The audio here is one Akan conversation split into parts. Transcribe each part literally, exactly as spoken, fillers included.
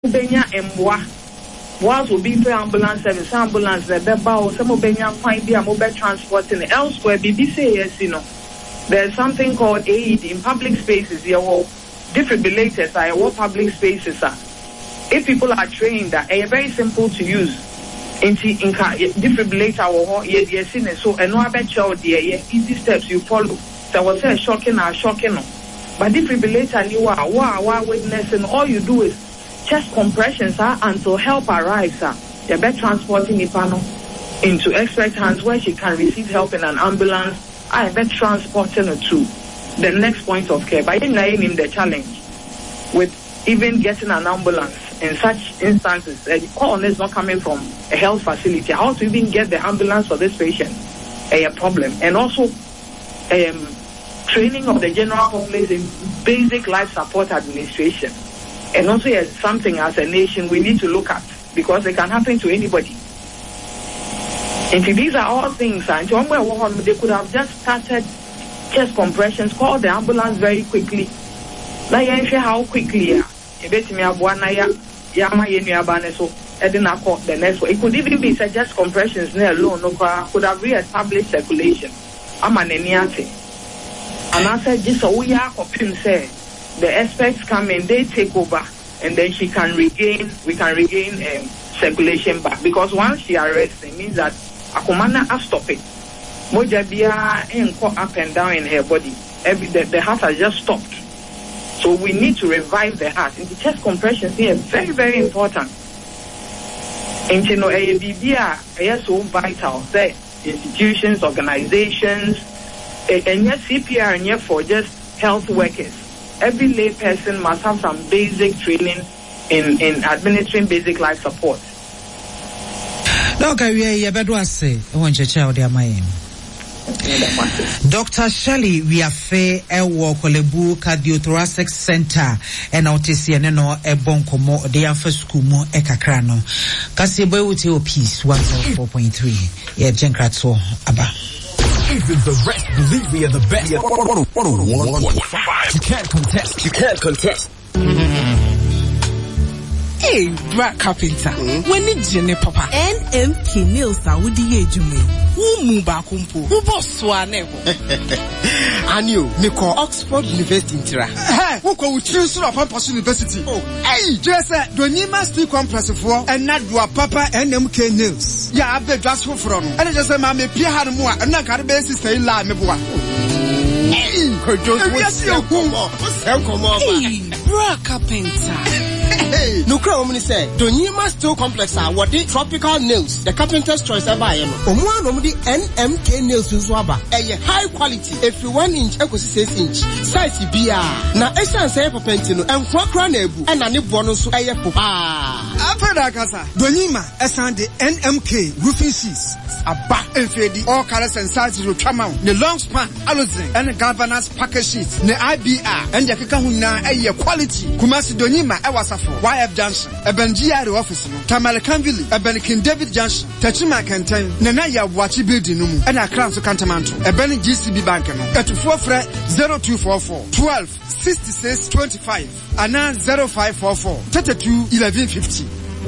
Benya Mwa. Whilst will be for ambulance service, ambulance, the beba, some Benya find the mobile transporting elsewhere. B B C, yes, you know. There's something called aid in public spaces. There are defibrillators, are what public spaces are. If people are trained, that are very simple to use. In defibrillator or yes, in so and no bet you the easy steps you follow. So was say shocking or shocking. But defibrillator you are wow wow witness and all you do is chest compressions uh, until help arrives. Uh. They bet transporting the panel into expert hands where she can receive help in an ambulance. I bet transporting her to the next point of care. But in him the challenge with even getting an ambulance in such instances. The call is not coming from a health facility. How to even get the ambulance for this patient? A problem. And also um, training of the general population in basic life support administration. And also as something as a nation we need to look at because it can happen to anybody. And these are all things, and they could have just started chest compressions, call the ambulance very quickly. Now you share how quickly yeah. Yama Yenuabaneso, Edina caught the next one. It could even be just compressions near alone, no could have re-established circulation. I'm an eniate. And I said, just so we are hoping say the experts come in, they take over, and then she can regain, we can regain um, circulation back. Because once she arrests, it means that a commander has stopped it. Mojabia ain't caught up and down in her body. Every the, the heart has just stopped. So we need to revive the heart. And the chest compressions here is very, very important. And you know, A B B are so vital. Say institutions, organizations, and yes, C P R and yes for just health workers. Every lay person must have some basic training in, in administering basic life support. No, okay, we are better say. I want to check out their mind. Doctor Shirley Wiafe Ewo Kolebu Cardiothoracic Center and Autisi and no e bonkomo de amfa school mo e kakra no. Kasi boy wuti o peace one oh four point three. Yeah, Jenkratso aba. Even the rest believe we are the best. one point five. You can't contest. You can't contest. Hey, Brad Carpenter. Mm-hmm. When did you know, Papa? N M K Nails are with the age of me. Who move back home? Who boss one? And you, Nico Oxford University in Tira. Hey, who go with Trinity of Campus University? Oh, hey, just uh, the Nima Steel Compress for and not do a Papa N M K Nails. Yeah, I've been just for from. And I just say, Mammy, Pierre had more, and not got a basis to lie, me boy. Hey, yes, you come on. Hey, Brad Carpenter. Hey, no crowd woman say, Donima Steel Complex are what the tropical nails, the carpenter's choice of buy. Omo no the N M K nails in Swaba. A high quality, if you one inch, equals six inch, size B R. Now, essence say for pentino and quackra nebu and a new bonus a yepo. Ah, Apradakasa, Donima, Essan the N M K roofing sheets, a back and fade all colors and sizes will come out. The long span, allozen, and the governance package sheets, the I B R, and the Kakahuna, a year quality. Kumasi Donima, I was a Y F Junction, a Benjia office, Tamalakanville, a Benikin David Junction, Tachima Canton, Nanaya Wachi building, and a crown to Cantamanto, a Benny G C B Bank, at four fret zero two four four, twelve, sixty-six, twenty-five, and now zero five four four, thirty-two, eleven fifty.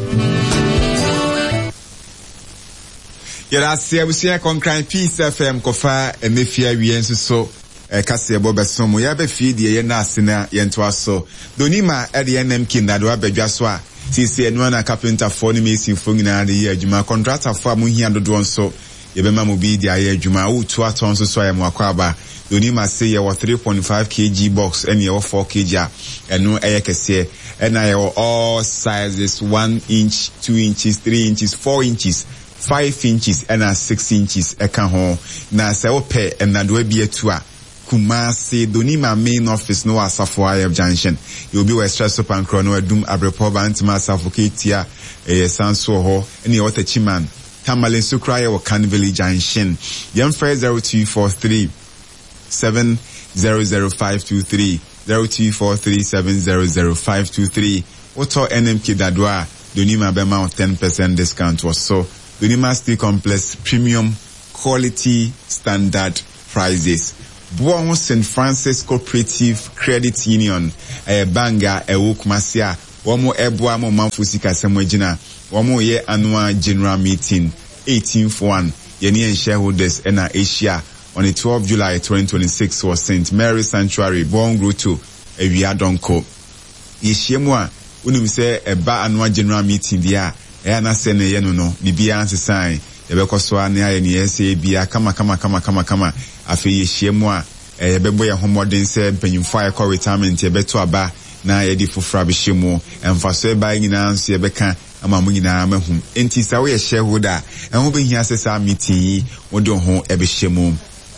Yada siya busiya konkran Peace F M kofa emefia wiensu so kase bobe somo ya be fidi ye na asena ye nto aso Donima e de N M K na do abadwa so a sisi enu na carpenter for ni mesi fo nyina de ye adwuma contractor for amuhia dodo nso ye be ma mo bi dia ye adwuma wo tu aton so so ya mo akwaba Donima say ye was three point five kilograms box and ye four kilograms enu eye kese and I all sizes one inch, two inches, three inches, four inches, five inches and a six inches eka ho na se ope and na do be atua Kumasi Donima main office no asafo I F junction you be extra super and chrono adum abrepo bantima suffocatia eh sanso ho any water chiman Tamale Sukraya or Canville Junction yam fair zero two four three seven zero zero five two three zero two four three seven zero zero five two three Oto N M K Dadwa Donima Bema ten percent discount was so Donima Steel Complex premium quality standard prices. Buon Saint Francis Cooperative Credit Union, a banga, a wook masia, wɔn ɛboa mo manfo sika sɛm agina wɔn yɛ annual general meeting eighteenth one yɛne shareholders ɛna ahyia on the twelfth of July twenty twenty-six was Saint Mary Sanctuary Bon Grotto Ewia Donko yɛhyia mu a wonim sɛ ɛba annual general meeting dia ɛyɛ na sɛ ne yɛ no no bibia ansesan yɛbɛkɔ so a ne ayɛ ne yɛsɛ bia kama kama kama kama kama afei yɛhyia mu a yɛbɛbɔ yɛ homɔden sɛ mpanyimfo a yɛkɔ retirement yɛbɛto aba na yɛde foforɔ abɛhyɛ mu ɛmfa so ɛba nyinaa nso yɛbɛka ama mo nyinaa mahum enti sɛ woyɛ shareholder ɛho bɛhia sɛ saa meeting yi wode ho ɛbɛhyɛ mu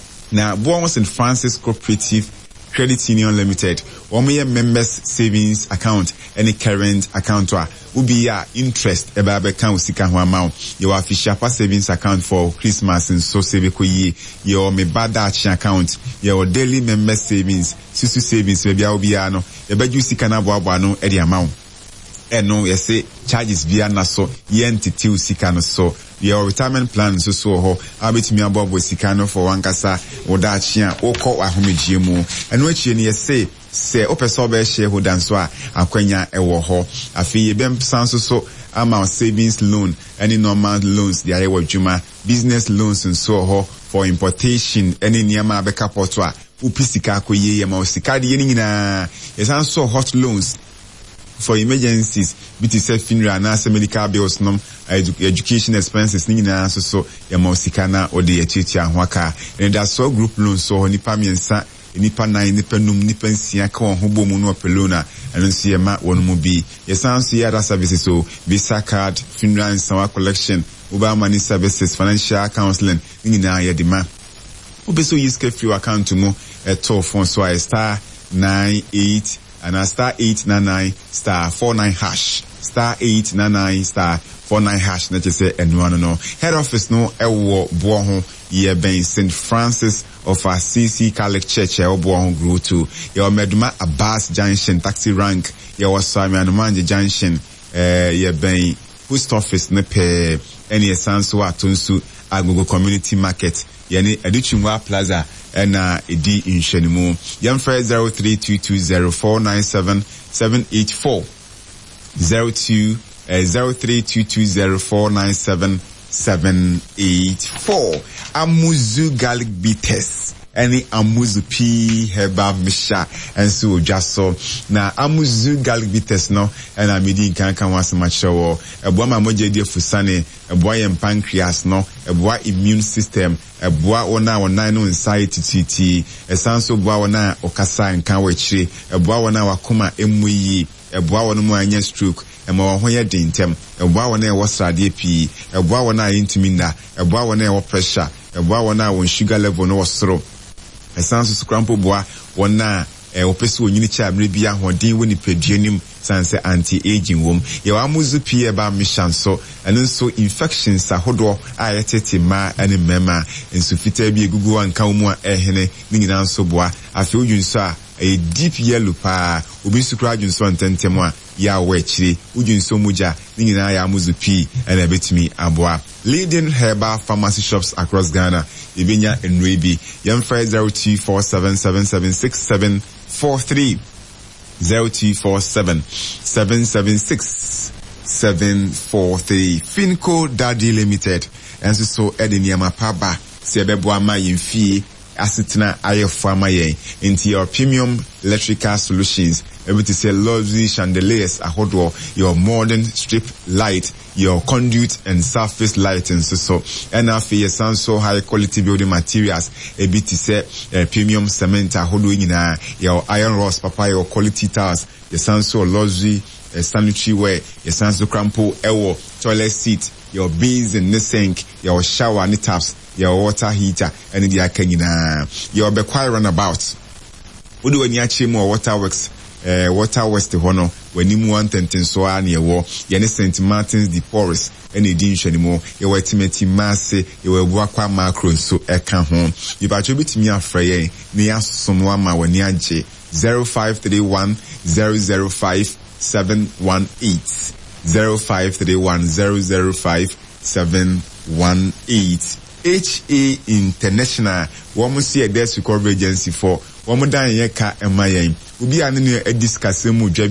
na Boa Saint Francis Cooperative Credit Union Limited wɔn yɛ members savings account any current account a ubi ya interest eba bɛka usika ho ama your official savings account for Christmas nso save ko yi your me bada account your daily member savings susu savings bia obi ya no yɛbɛgye usika na boaboa no e de ama eno yɛse charges bia na so yɛntete usika no so your retirement plan so so ho abetumi abobo sika no for wankasa woda achia okɔ ahomegye mu eno achie ne yɛse se opese obe shareholder nso a akwanya ewo ho afi yebem san so so ama savings loan any normal loans dia yewo dwuma business loans nso ho for importation any niama abeka porto a upisika akoye ye ma osika de nyina yesan so hot loans for emergencies biti say funeral na say medical bills nom edu- education expenses ni nyina so so ye ma osika na ode ye chichi ahwaka and that so group loans so nipa miensa nipa nine nipa num nipa nsia ka won ho bom no pelona eno nsi ye ma won mu bi ye san so ye other services so visa card funeral and sawa collection uba money services financial counseling nyina ye de ma obeso use free account mu e to phone so I star nine eight and a star eight nine nine star four nine hash star eight nine nine star four nine hash na say eno no head office no ewo bo ho ye ben Saint Francis of Assisi Catholic Church e obo ho grow to your Meduma Abbas Junction taxi rank ye was Sami Anumanje Junction eh ye ben post office ne pe any sanso atonsu agogo community market yani Adichimwa Plaza ena edi inshenimu yamfre zero three two two zero four nine seven seven eight four zero two zero three two two zero four nine seven seven eight four Amuzu garlic bitters any Amuzu P herbal misha and so just so na Amuzu garlic bitters no and I made in can can once much show a boy my moje de fusane a boy and pancreas no a boy immune system a boy ona ona no inside titi a sanso boy ona okasa and can wechire a boy ona wakuma emuyi a boy ona mo anya stroke e ma ho ye dintem e boa wona e wo srade pii e boa wona intimi na e boa wona e wo pressure e boa wona won sugar level no wosoro e sanso scrampo boa wona e opese onyini cha amre bia hodin woni peduanim sanse anti aging wom ye wa muzu pii e ba mission so eno nso infections ahodo a yetete ma ene mema enso fita bi egugu anka mu a ehene ni nyina nso boa afi odwunso a a deep yellow pa obi sukra adwunso ntentem a ya wechire udwunso muja ni nyina ya muzu pi na betimi aboa leading herbal pharmacy shops across Ghana ebenya enrebi yemfa zero two four seven seven seven six seven four three zero two four seven seven seven six seven four three Finco Daddy Limited and so edeniama paba se beboa ma yemfie asitina ayefo amaye into your premium electrical solutions able to say luxury chandeliers ahodo your modern strip light your conduit and surface lighting so so and afi your so high quality building materials able to say uh, premium cement ahodo nyina your iron rods papa your quality tiles your so luxury uh, sanitary ware your so crampo ewo toilet seat your base and the sink your shower and taps your water heater and the akanyina your be quite runabout would when you chim or water works uh, water west hono when you want and so on your war yani Saint Martin's de Porres any dinch anymore your ultimate masse your wakwa macro so eka home you attribute me afraid near someone ma when you zero five three one zero zero five seven one eight zero five three one zero zero five seven one eight H A International woman see a death recovery agency for woman dan ye ka emayen ubi anu e discuss mu dwabi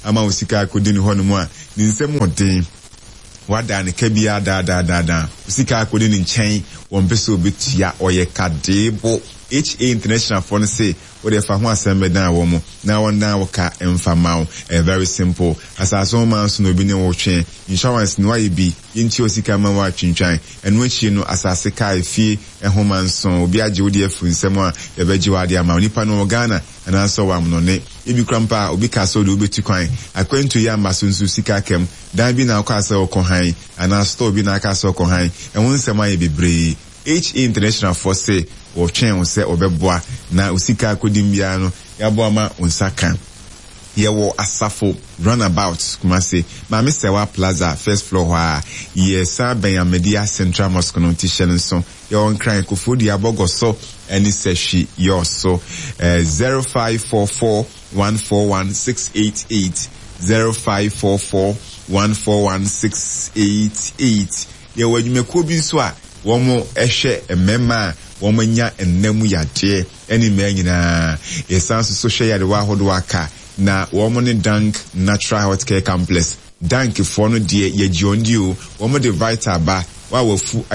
ama usika kodini hono mu a ni nsɛm ɔden wada ne kabia da da da da usika kodini nkyɛn wɔn pɛ sɛ obetua ɔyɛ kadebo H A International for no say what if I want to down woman now and now ka emfamao a very simple as I saw man so no be no chain insurance no I be into osika man watching chain and which you know as I say kai fee a home and son obi aje odi afu nsɛm a ye beji wade ama nipa no Ghana and answer wam no ne ibi krampa obi ka so do betu kwan akwantu ya masunsu sika kem dan bi na ka se okohan and I store bi na ka se okohan and won nsɛm aye bebree H A International for say or chen on say obeboa na usika kodim bia no yabo ama unsaka ye wo asafo runabout kuma say ma Mister Plaza first floor ha ye sa ben Media Central Mosque no tishen so ye on cry kofodi abogo so any seshi yo so zero five four four one four one six eight eight zero five four four one four one six eight eight ye wo dwumeko bi so a womo ehwe emema womo nya ennamu yade eni me nyina yesanso so hwe yade wa hodo aka na womo ne Dank Natural Health Care Complex Dank for no de ye giondio womo de vital ba wa wafu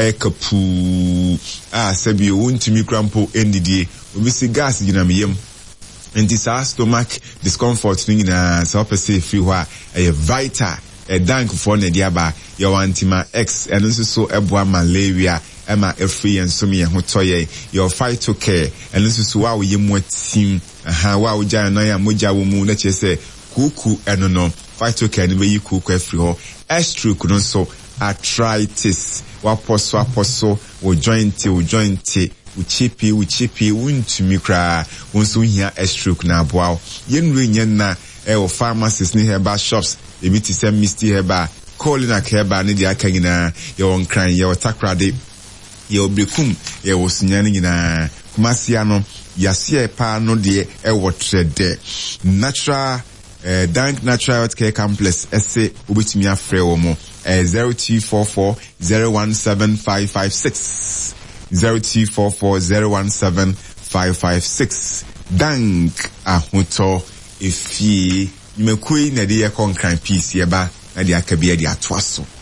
ayekapu ah sabi wontumi krampo endidie obi si gas gina meyem enti sa stomach discomfort nyina so pese free hwa e vital a Dank for ne dia ba your antima X and also so eboa malaria ema free and so me ho toye your phyto care and also so wa we mu team aha wa wo ja na ya moja wo mu na che se kuku eno no phyto care ni be yi kuku afri ho stroke no so arthritis wa poso aposo wo joint wo joint wo chipi wo chipi wuntumi kra won so hia stroke na aboa yenru nyen na e wo pharmacies ni herbal shops ebi ti se misty herbal Colina Keba ni dia kanyina ye won kran ye otakrade ye obrekum ye wosinyane nyina kumasia no yase pa no de e wotrede natural eh, Dank Natural Health Care Complex ese obetimi afre wo mo eh, zero two four four zero one seven five five six zero two four four zero one seven five five six Dank ahoto efie nimekui na de ye konkran peace ye ba na de akabia de atwaso